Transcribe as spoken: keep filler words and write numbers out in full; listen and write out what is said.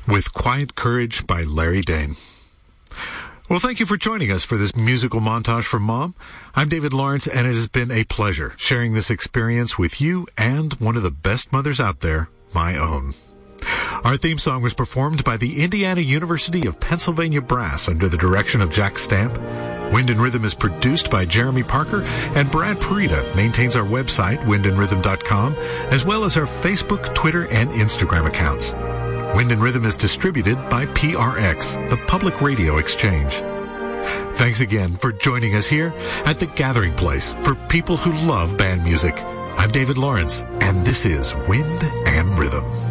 with Quiet Courage by Larry Dane. Well, thank you for joining us for this musical montage from Mom. I'm David Lawrence, and it has been a pleasure sharing this experience with you and one of the best mothers out there, my own. Our theme song was performed by the Indiana University of Pennsylvania Brass under the direction of Jack Stamp. Wind and Rhythm is produced by Jeremy Parker, and Brad Parita maintains our website, wind and rhythm dot com, as well as our Facebook, Twitter, and Instagram accounts. Wind and Rhythm is distributed by P R X, the Public Radio Exchange. Thanks again for joining us here at the gathering place for people who love band music. I'm David Lawrence, and this is Wind and Rhythm.